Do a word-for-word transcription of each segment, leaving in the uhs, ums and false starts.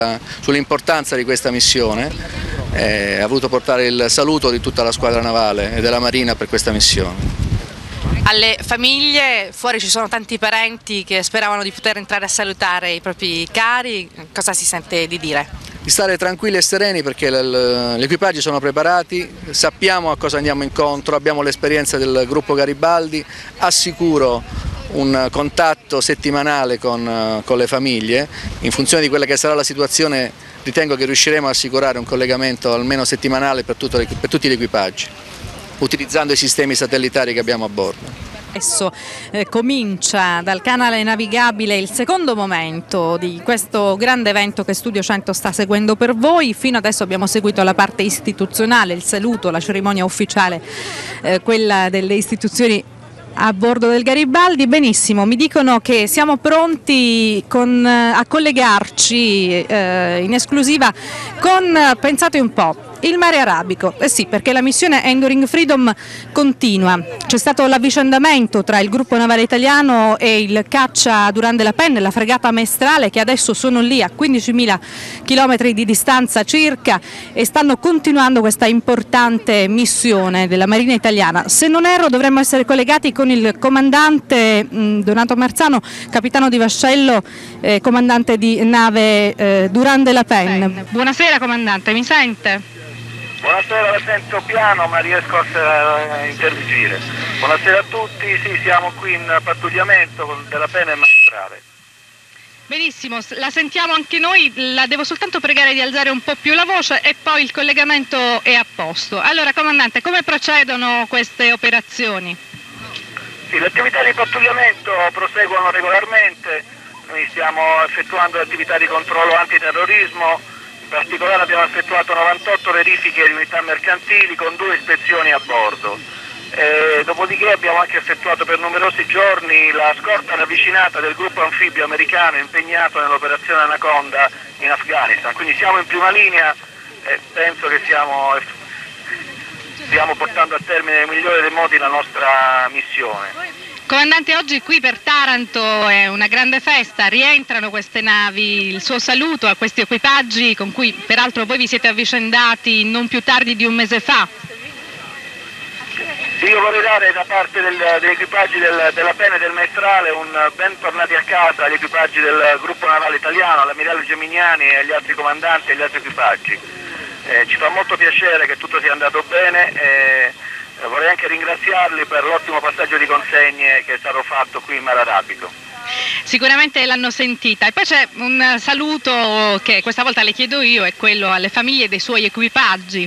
sull'importanza di questa missione, eh, ha voluto portare il saluto di tutta la squadra navale e della Marina per questa missione. Alle famiglie, fuori ci sono tanti parenti che speravano di poter entrare a salutare i propri cari, cosa si sente di dire? Di stare tranquilli e sereni perché gli equipaggi sono preparati, sappiamo a cosa andiamo incontro, abbiamo l'esperienza del gruppo Garibaldi, assicuro un contatto settimanale con, con le famiglie, in funzione di quella che sarà la situazione ritengo che riusciremo a assicurare un collegamento almeno settimanale per, tutto, per tutti gli equipaggi, utilizzando i sistemi satellitari che abbiamo a bordo. Adesso eh, comincia dal canale navigabile il secondo momento di questo grande evento che Studio cento sta seguendo per voi. Fino adesso abbiamo seguito la parte istituzionale, il saluto, la cerimonia ufficiale, eh, quella delle istituzioni a bordo del Garibaldi. Benissimo, mi dicono che siamo pronti con, a collegarci eh, in esclusiva con, pensate un po', il mare arabico. Eh sì, perché la missione Enduring Freedom continua. C'è stato l'avvicendamento tra il gruppo navale italiano e il caccia Durand de la Penne, la fregata Maestrale, che adesso sono lì a quindicimila chilometri di distanza circa e stanno continuando questa importante missione della Marina italiana. Se non erro dovremmo essere collegati con il comandante mh, Donato Marzano, capitano di vascello, eh, comandante di nave eh, Durand de la Penne. Buonasera comandante, mi sente? Buonasera, la sento piano ma riesco a interagire. Buonasera a tutti, sì, siamo qui in pattugliamento con della Penne e Maestrale. Benissimo, la sentiamo anche noi, la devo soltanto pregare di alzare un po' più la voce e poi il collegamento è a posto. Allora comandante, come procedono queste operazioni? Sì, le attività di pattugliamento proseguono regolarmente, noi stiamo effettuando attività di controllo antiterrorismo. In particolare abbiamo effettuato novantotto verifiche di unità mercantili con due ispezioni a bordo. E dopodiché abbiamo anche effettuato per numerosi giorni la scorta ravvicinata del gruppo anfibio americano impegnato nell'operazione Anaconda in Afghanistan. Quindi siamo in prima linea e penso che siamo, stiamo portando a termine nel migliore dei modi la nostra missione. Comandante, oggi qui per Taranto è una grande festa, rientrano queste navi, il suo saluto a questi equipaggi con cui peraltro voi vi siete avvicendati non più tardi di un mese fa. Sì, io vorrei dare da parte del, degli equipaggi del, della Penne e del Maestrale un bentornati a casa agli equipaggi del gruppo navale italiano, all'ammiraglio Geminiani e agli altri comandanti e agli altri equipaggi. Eh, ci fa molto piacere che tutto sia andato bene. E vorrei anche ringraziarli per l'ottimo passaggio di consegne che è stato fatto qui in Mare Arabico. Sicuramente l'hanno sentita. E poi c'è un saluto che questa volta le chiedo io, è quello alle famiglie dei suoi equipaggi.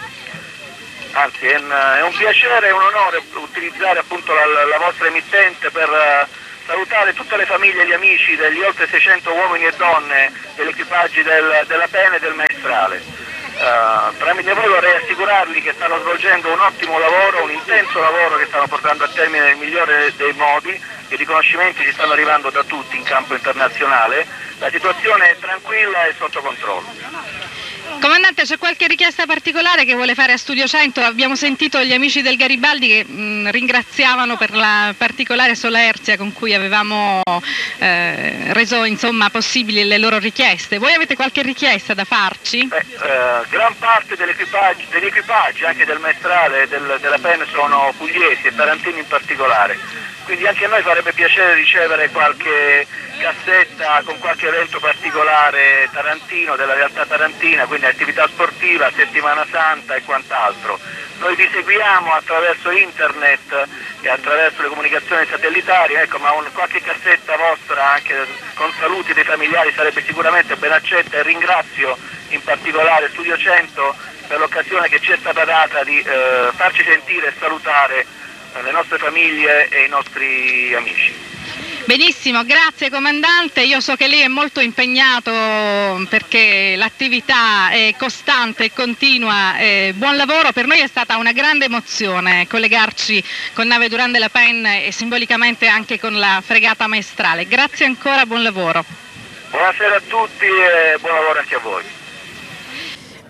Anzi, è un, è un piacere e un onore utilizzare appunto la, la vostra emittente per uh, salutare tutte le famiglie e gli amici degli oltre seicento uomini e donne degli equipaggi del, della Penne e del Maestrale. Uh, tramite voi vorrei assicurarli che stanno svolgendo un ottimo lavoro, un intenso lavoro che stanno portando a termine nel migliore dei modi, i riconoscimenti ci stanno arrivando da tutti in campo internazionale, la situazione è tranquilla e sotto controllo. Comandante, c'è qualche richiesta particolare che vuole fare a Studio cento? Abbiamo sentito gli amici del Garibaldi che mh, ringraziavano per la particolare solerzia con cui avevamo eh, reso insomma, possibili le loro richieste. Voi avete qualche richiesta da farci? Beh, eh, gran parte degli equipaggi, degli equipaggi anche del Maestrale e del, della Penne sono pugliesi e tarantini in particolare, quindi anche a noi farebbe piacere ricevere qualche cassetta con qualche evento particolare tarantino, della realtà tarantina, quindi attività sportiva, settimana santa e quant'altro. Noi vi seguiamo attraverso internet e attraverso le comunicazioni satellitari, ecco, ma un, qualche cassetta vostra anche con saluti dei familiari sarebbe sicuramente ben accetta e ringrazio in particolare Studio cento per l'occasione che ci è stata data di eh, farci sentire e salutare le nostre famiglie e i nostri amici. Benissimo, grazie comandante, io so che lei è molto impegnato perché l'attività è costante e continua, eh, buon lavoro, per noi è stata una grande emozione collegarci con nave Durand de la Penne e simbolicamente anche con la fregata Maestrale, grazie ancora, buon lavoro. Buonasera a tutti e buon lavoro anche a voi.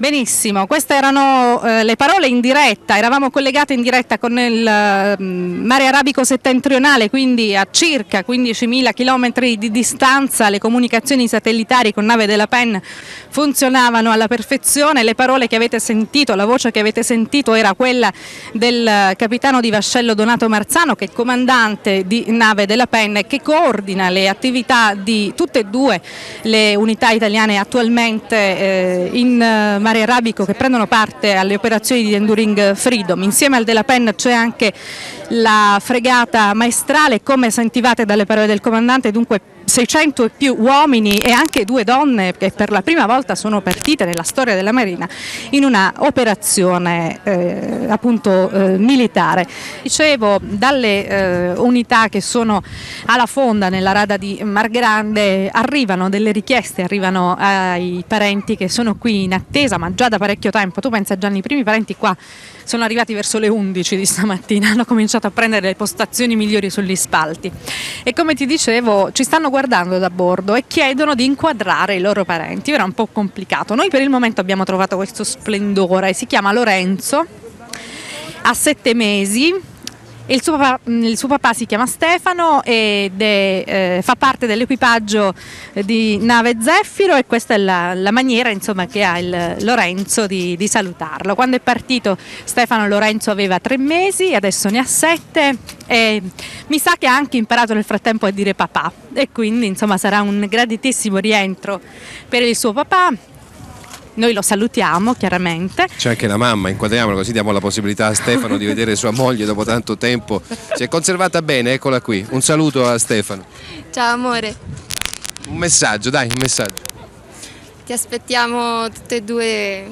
Benissimo, queste erano eh, le parole in diretta, eravamo collegati in diretta con il eh, mare arabico settentrionale, quindi a circa quindicimila chilometri di distanza. Le comunicazioni satellitari con nave della Pen funzionavano alla perfezione. Le parole che avete sentito, la voce che avete sentito era quella del capitano di vascello Donato Marzano, che è comandante di nave della Pen e che coordina le attività di tutte e due le unità italiane attualmente eh, in eh, mare arabico, che prendono parte alle operazioni di Enduring Freedom. Insieme al della Pen c'è anche la fregata Maestrale, come sentivate dalle parole del comandante, dunque seicento e più uomini e anche due donne che per la prima volta sono partite nella storia della Marina in una operazione eh, appunto eh, militare. Dicevo, dalle eh, unità che sono alla fonda nella rada di Margrande arrivano delle richieste, arrivano ai parenti che sono qui in attesa ma già da parecchio tempo. Tu pensa, Gianni, i primi parenti qua sono arrivati verso le undici di stamattina, hanno cominciato a prendere le postazioni migliori sugli spalti e, come ti dicevo, ci stanno guardando da bordo e chiedono di inquadrare i loro parenti. Era un po' complicato. Noi per il momento abbiamo trovato questo splendore, si chiama Lorenzo, ha sette mesi. Il suo, papà, il suo papà si chiama Stefano ed è, eh, fa parte dell'equipaggio di nave Zeffiro, e questa è la, la maniera, insomma, che ha il Lorenzo di, di salutarlo. Quando è partito Stefano, Lorenzo aveva tre mesi, adesso ne ha sette e mi sa che ha anche imparato nel frattempo a dire papà, e quindi insomma sarà un graditissimo rientro per il suo papà. Noi lo salutiamo chiaramente. C'è anche la mamma, inquadriamola così diamo la possibilità a Stefano di vedere sua moglie dopo tanto tempo. Si è conservata bene, eccola qui. Un saluto a Stefano. Ciao amore. Un messaggio, dai, un messaggio. Ti aspettiamo tutte e due.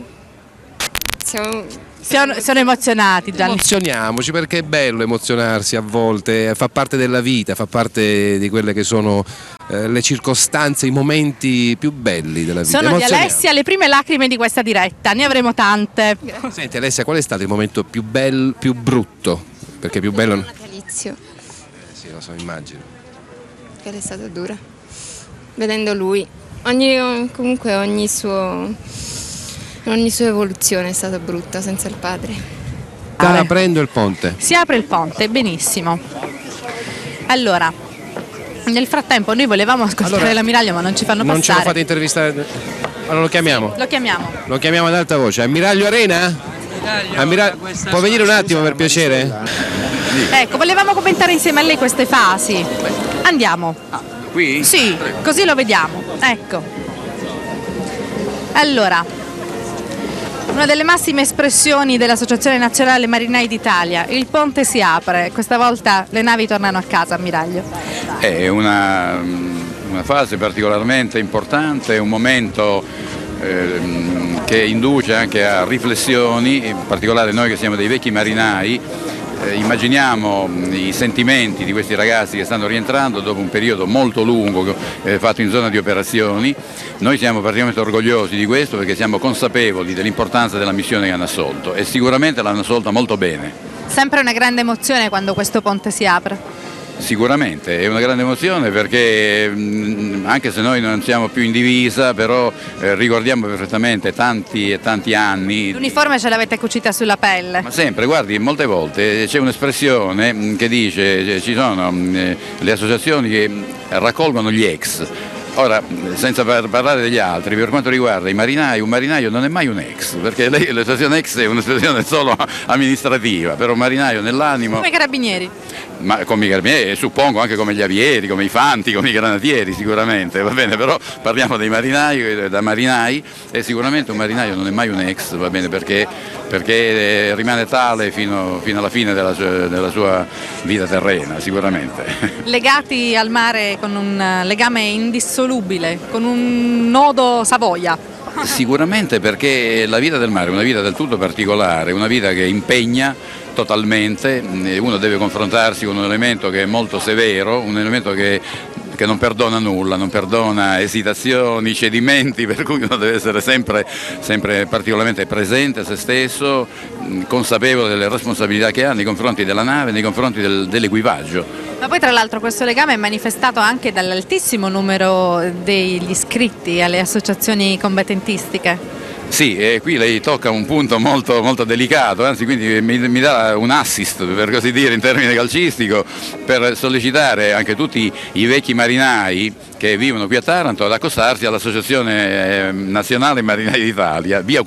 Siamo... Sono, sono emozionati, Gianni. Emozioniamoci, perché è bello emozionarsi a volte, fa parte della vita, fa parte di quelle che sono eh, le circostanze, i momenti più belli della vita. Sono di Alessia le prime lacrime di questa diretta, ne avremo tante. Senti Alessia, qual è stato il momento più bello, più brutto? Perché più bello... natalizio. Eh, sì, lo so, immagino. Che è stata dura. Vedendo lui, ogni, comunque ogni suo... Ogni sua evoluzione è stata brutta senza il padre. Sta aprendo il ponte. Si apre il ponte, benissimo. Allora, nel frattempo noi volevamo ascoltare allora, l'ammiraglio, ma non ci fanno non passare. Non ce lo fate intervistare? Allora lo chiamiamo? Lo chiamiamo. Lo chiamiamo ad alta voce. Ammiraglio Arena? Ammiraglio, può venire un attimo per piacere? Ecco, volevamo commentare insieme a lei queste fasi. Andiamo. Ah, qui? Sì, così lo vediamo. Ecco. Allora, una delle massime espressioni dell'Associazione Nazionale Marinai d'Italia, il ponte si apre, questa volta le navi tornano a casa, ammiraglio. È una, una fase particolarmente importante, un momento eh, che induce anche a riflessioni, in particolare noi che siamo dei vecchi marinai. Eh, immaginiamo i sentimenti di questi ragazzi che stanno rientrando dopo un periodo molto lungo eh, fatto in zona di operazioni. Noi siamo particolarmente orgogliosi di questo perché siamo consapevoli dell'importanza della missione che hanno assolto e sicuramente l'hanno assolta molto bene. Sempre una grande emozione quando questo ponte si apre. Sicuramente è una grande emozione perché mh, anche se noi non siamo più in divisa, però eh, ricordiamo perfettamente tanti e tanti anni. L'uniforme ce l'avete cucita sulla pelle? Ma sempre, guardi, molte volte c'è un'espressione mh, che dice ci sono mh, le associazioni che raccolgono gli ex. Ora, senza par parlare degli altri, per quanto riguarda i marinai, un marinaio non è mai un ex, perché l'espressione ex è un'espressione solo amministrativa, però un marinaio nell'animo... Come i carabinieri? Ma come i carabinieri, suppongo anche come gli avieri, come i fanti, come i granatieri sicuramente, va bene, però parliamo dei marinai, da marinai, e sicuramente un marinaio non è mai un ex, va bene, perché, perché rimane tale fino, fino alla fine della sua, della sua vita terrena, sicuramente. Legati al mare con un legame indissolubile, con un nodo Savoia. Sicuramente, perché la vita del mare è una vita del tutto particolare, una vita che impegna totalmente, uno deve confrontarsi con un elemento che è molto severo, un elemento che, che non perdona nulla, non perdona esitazioni, cedimenti, per cui uno deve essere sempre, sempre particolarmente presente a se stesso, consapevole delle responsabilità che ha nei confronti della nave, nei confronti del, dell'equipaggio. Ma poi tra l'altro questo legame è manifestato anche dall'altissimo numero degli iscritti alle associazioni combattentistiche. Sì, e qui lei tocca un punto molto, molto delicato, anzi quindi mi, mi dà un assist, per così dire, in termine calcistico, per sollecitare anche tutti i vecchi marinai che vivono qui a Taranto ad accostarsi all'Associazione Nazionale Marinai d'Italia, via